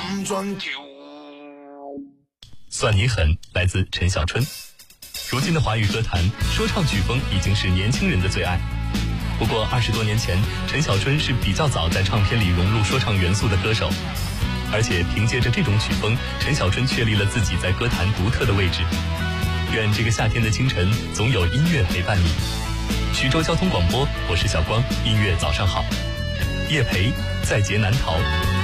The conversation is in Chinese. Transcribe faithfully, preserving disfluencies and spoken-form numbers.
转转丢。 算你狠，来自陈小春。如今的华语歌坛，说唱曲风已经是年轻人的最爱。不过二十多年前，陈小春是比较早在唱片里融入说唱元素的歌手，而且凭借着这种曲风，陈小春确立了自己在歌坛独特的位置。愿这个夏天的清晨，总有音乐陪伴你。徐州交通广播，我是小光，音乐早上好。叶培，在劫难逃。